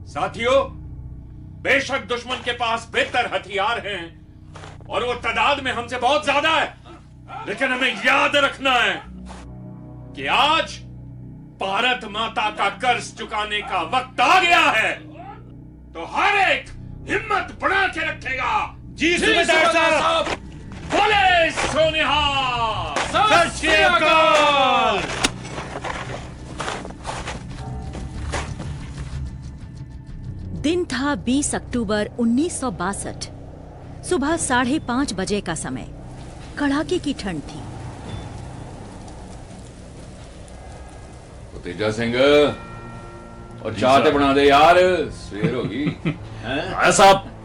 साथियों, बेशक दुश्मन के पास बेहतर हथियार हैं और वो तादाद में हमसे बहुत ज्यादा है, लेकिन हमें याद रखना है कि आज भारत माता का कर्ज चुकाने का वक्त आ गया है। तो हर एक हिम्मत बढ़ा के रखेगा। जी सूबेदार साहब। बोले सोनिहाल। सत श्री अकाल। दिन था 20 अक्टूबर 1962। सुबह 5:30 बजे का समय। कड़ाके की ठंड थी। तेजा सिंह और चाह ते बना दे यार, सवेर होगी। साहब